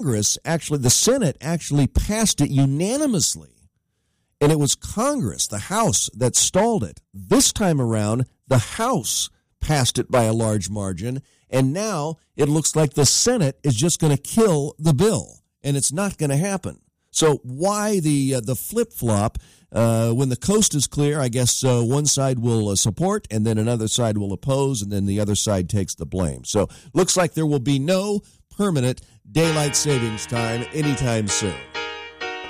Congress actually, the Senate actually passed it unanimously. And it was Congress, the House, that stalled it. This time around, the House passed it by a large margin. And now it looks like the Senate is just going to kill the bill. And it's not going to happen. So why the flip-flop? When the coast is clear, I guess one side will support and then another side will oppose, and then the other side takes the blame. So looks like there will be no permanent daylight savings time anytime soon.